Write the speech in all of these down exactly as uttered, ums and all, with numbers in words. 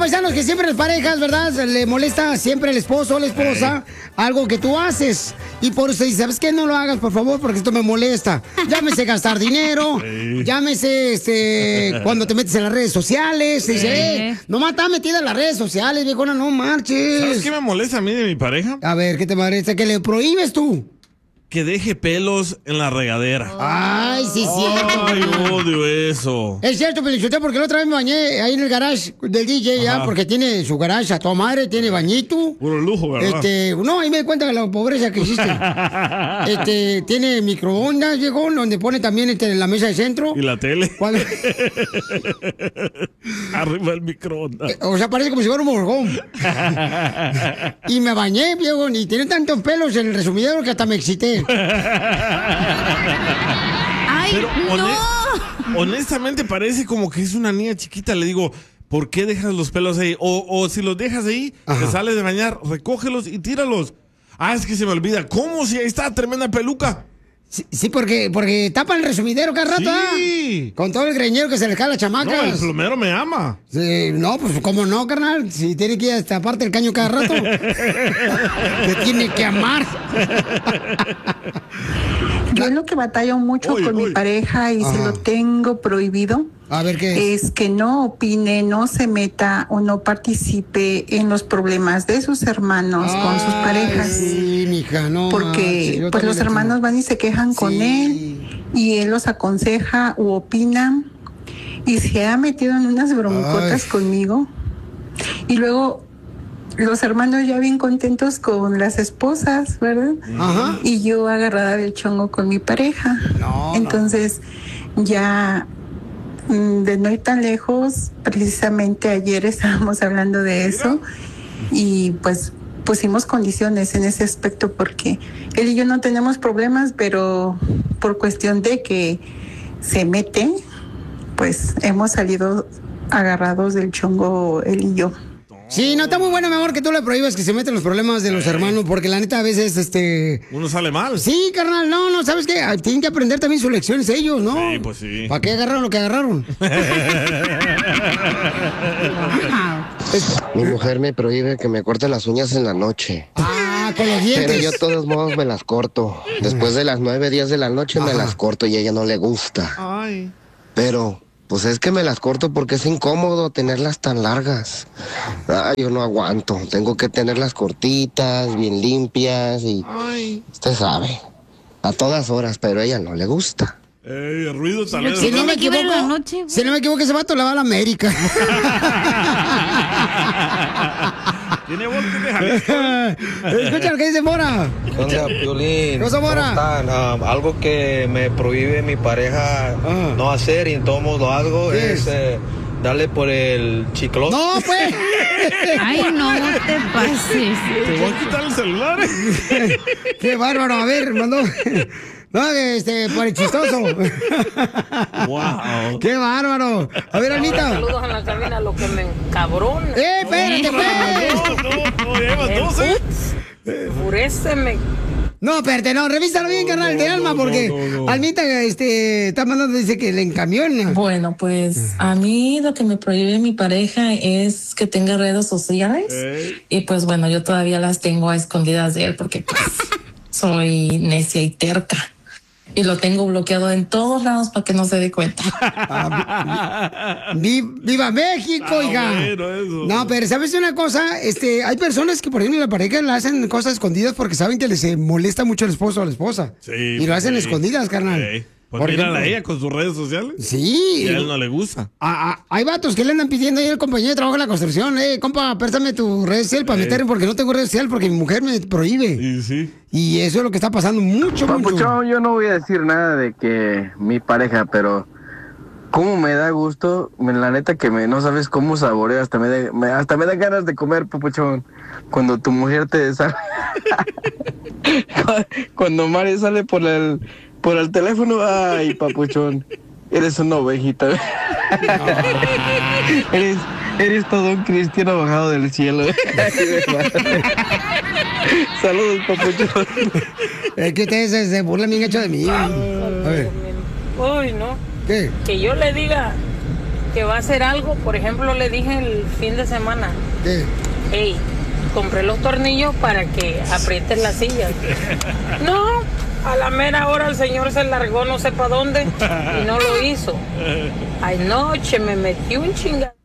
paisanos, que siempre las parejas, ¿verdad? Le molesta siempre el esposo o la esposa algo que tú haces. Y por eso dice, ¿sabes qué? No lo hagas, por favor, porque esto me molesta. Llámese gastar dinero, llámese este, cuando te metes en las redes sociales. Dice, eh, nomás está metida en las redes sociales, viejona, no marches. ¿Sabes qué me molesta a mí de mi pareja? A ver, ¿qué te molesta? ¿Que le prohíbes tú? Que deje pelos en la regadera. Ay, sí, cierto. Ay, odio eso. Es cierto, Pelichotelo, porque la otra vez me bañé ahí en el garage del D J, ya, porque tiene su garage a toda madre, tiene bañito. Puro lujo, ¿verdad? Este, no, ahí me di cuenta de la pobreza que existe. este, tiene microondas, viejo, donde pone también este, la mesa de centro. Y la tele. Cuando... Arriba el microondas. O sea, parece como si fuera un morgón. Y me bañé, viejo, y tiene tantos pelos en el resumidero que hasta me excité. ¡Ay, Pero no! honest- honestamente parece como que es una niña chiquita. Le digo, ¿por qué dejas los pelos ahí? O, o si los dejas ahí, te sales de bañar, recógelos y tíralos. Ah, es que se me olvida. ¿Cómo? Si ahí está tremenda peluca. Sí, sí, porque, porque tapa el resumidero cada rato, Sí. ¿ah? Con todo el greñero que se le cae a las chamacas. No, el plomero me ama. Sí, no, pues cómo no, carnal. Si tiene que ir a taparte el caño cada rato. Te tiene que amar. Yo lo que batallo mucho Uy, con uy. mi pareja y Ajá. se lo tengo prohibido A ver qué es. es que no opine, no se meta o no participe en los problemas de sus hermanos con sus Ay, parejas. Sí, mija, no. marches, Porque yo pues también los le hermanos van y se quejan con Sí. él y él los aconseja u opina y se ha metido en unas broncotas Ay. conmigo y luego los hermanos ya bien contentos con las esposas, ¿verdad? Ajá. Y yo agarrada del chongo con mi pareja. No, Entonces ya mm, de no ir tan lejos, precisamente ayer estábamos hablando de eso y pues pusimos condiciones en ese aspecto porque él y yo no tenemos problemas, pero por cuestión de que se mete, pues hemos salido agarrados del chongo él y yo. Sí, no, está muy bueno, mi amor, que tú le prohíbas que se meten los problemas de los hermanos, porque la neta a veces, este... Uno sale mal. Sí, carnal, no, no, ¿sabes qué? Ah, tienen que aprender también sus lecciones ellos, ¿no? Sí, pues sí. ¿Para qué agarraron lo que agarraron? Mi mujer me prohíbe que me corte las uñas en la noche. Ah, con los dientes. Pero yo de todos modos me las corto. Después de las nueve, diez de la noche me Ajá. las corto y a ella no le gusta. Ay. Pero, pues es que me las corto porque es incómodo tenerlas tan largas. Ay, yo no aguanto. Tengo que tenerlas cortitas, bien limpias y... Ay. Usted sabe. A todas horas, pero a ella no le gusta. Ey, el ruido tal vez. Si no me Tiene que ver equivoco, la noche, güey. si no me equivoco, ese vato le va a la América. Tiene voz de Jalisco. Escucha lo que dice Mora. ¿Qué onda, Piolín? ¿Qué pasa, Mora? ¿Cómo están? Ah, algo que me prohíbe mi pareja Ajá. no hacer y en todos modos lo hago ¿Qué es es? eh, darle por el chicloso. No, pues. Ay, no te pases. Te voy a quitar el celular. Qué bárbaro. A ver, mandó. No, este, por el chistoso. Wow. Qué bárbaro. A ver, Anita. Saludos en la cabina, lo que me encabrona. ¡Eh, espérate, pues! No, no, no, llevas dos, ¿eh? Enfuréceme. No, espérate, no, revísalo bien, carnal, de no, alma, no, porque no, no. Almita, este, está mandando, dice que le encamiona. Bueno, pues a mí lo que me prohíbe mi pareja es que tenga redes sociales Ey. y pues bueno, yo todavía las tengo a escondidas de él porque pues soy necia y terca y lo tengo bloqueado en todos lados para que no se dé cuenta. Vi- ¡Viva México, Ah, hija! bueno, eso. No, pero ¿sabes una cosa? Este, hay personas que, por ejemplo, la pareja le hacen cosas escondidas porque saben que les eh, molesta mucho el esposo o la esposa. Sí, y lo hacen sí. escondidas, carnal. Ey. Pues Por mírala a ejemplo. ella con sus redes sociales. Sí. Y a él no le gusta. Ah, ah, hay vatos que le andan pidiendo ahí al compañero de trabajo en la construcción. Eh, compa, préstame tu red social para Sí. meterme porque no tengo red social porque mi mujer me prohíbe. Y sí. Y eso es lo que está pasando mucho, mucho. Papuchón, yo no voy a decir nada de que mi pareja, pero cómo me da gusto, me- la neta que me no sabes cómo saboreo, hasta me, da- me- hasta me da ganas de comer, Papuchón, cuando tu mujer te sale, cuando Mari sale por el por el teléfono, ay, Papuchón, eres una ovejita, eres eres todo un cristiano bajado del cielo. Saludos, Papuchón. Es que ustedes se, se burlan bien hecho de mí. A ver, Uy, no. ¿qué? Que yo le diga que va a hacer algo, por ejemplo, le dije el fin de semana, ¿Qué? hey, compré los tornillos para que aprietes la silla. No, a la mera hora el señor se largó no sé para dónde y no lo hizo. Anoche me metí un chingado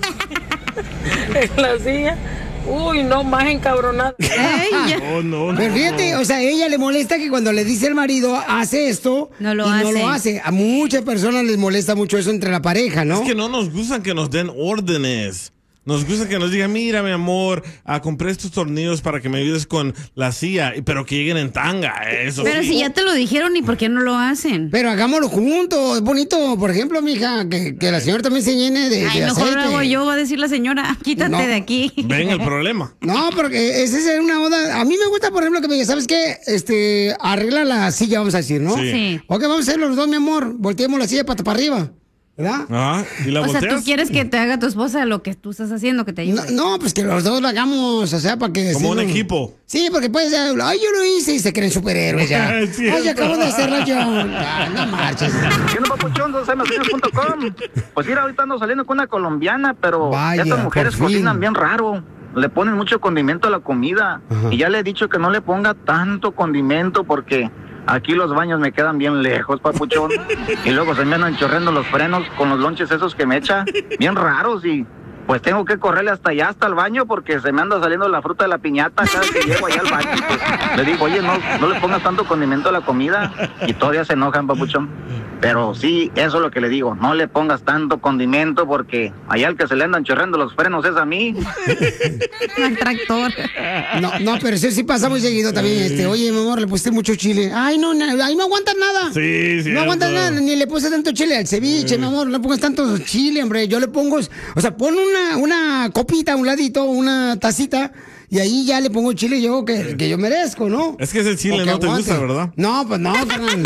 en la silla. Uy, no, más encabronada. No, no, no. Pero fíjate, o sea, ella le molesta que cuando le dice el marido, hace esto, No lo y no hace. lo hace. A muchas personas les molesta mucho eso entre la pareja, ¿no? Es que no nos gustan que nos den órdenes. Nos gusta que nos digan, mira, mi amor, ah, compré estos tornillos para que me ayudes con la silla, y- pero que lleguen en tanga, eso Pero sí. si ya te lo dijeron, ¿y por qué no lo hacen? Pero hagámoslo juntos, es bonito. Por ejemplo, mija, que, que la señora también se llene de, Ay, de mejor lo aceite. hago yo, va a decir la señora, quítate No. de aquí. Ven el problema. No, porque esa es una onda. A mí me gusta, por ejemplo, que me diga, ¿sabes qué? Este, arregla la silla, vamos a decir, ¿no? Sí. Sí. Ok, vamos a hacerlo los dos, mi amor. Volteemos la silla pata para arriba, ¿verdad? Ajá, ¿y la O sea, volteas? tú quieres que te haga tu esposa lo que tú estás haciendo, que te No, ayude. no, pues que los dos lo hagamos, o sea, para que... Como sí, un no- equipo. Sí, porque puede ser, ay, yo lo hice y se creen superhéroes ya. Es cierto. Ay, acabo de hacerlo yo. Ya, no marches. ¿Qué no, papuchón? dos eme cines punto com. Pues mira, ahorita ando saliendo con una colombiana, pero Vaya, estas mujeres por fin. cocinan bien raro. Le ponen mucho condimento a la comida. Ajá. Y ya le he dicho que no le ponga tanto condimento porque aquí los baños me quedan bien lejos, papuchón. Y luego se me andan chorreando los frenos con los lonches esos que me echa, bien raros. Y pues tengo que correrle hasta allá, hasta el baño, porque se me anda saliendo la fruta de la piñata cada que llego allá al baño. Pues, le digo, oye, no, no le pongas tanto condimento a la comida. Y todavía se enojan, papuchón. Pero sí, eso es lo que le digo, no le pongas tanto condimento porque allá el que se le andan chorreando los frenos es a mí. Al tractor. No, no, pero eso sí pasa muy seguido también. Este, oye, mi amor, le pusiste mucho chile. Ay, no, na- ahí no aguantas nada. Sí, sí. No aguantas nada, ni le puse tanto chile al ceviche, mi amor. No le pongas tanto chile, hombre. Yo le pongo, o sea, pon una, una copita a un ladito, una tacita, y ahí ya le pongo chile yo que, que yo merezco, ¿no? Es que ese chile O que no te aguante. gusta, ¿verdad? No, pues no, carnal.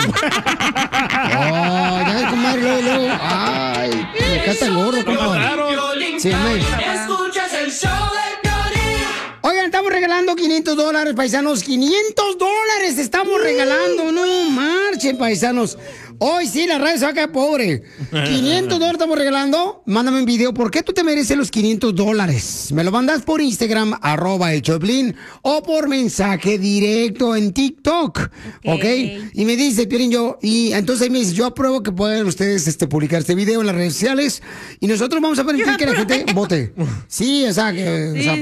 Oh, ya ves, comadre, luego, luego. Ay, me cae tan gordo, compa. Sí, amén. Escuchas el show de Piolín. Oigan, estamos regalando quinientos dólares, paisanos. quinientos dólares estamos regalando. No marchen, paisanos. Hoy sí, la radio se va a caer pobre. quinientos dólares estamos regalando. Mándame un video. ¿Por qué tú te mereces los quinientos dólares? Me lo mandas por Instagram, arroba el Choplin, o por mensaje directo en TikTok. ¿Ok? Ok. Y me dice, Piolín, yo, y entonces ahí me dice, yo apruebo que puedan ustedes este, publicar este video en las redes sociales y nosotros vamos a permitir que la gente vote. Sí, o sea, que, o sea,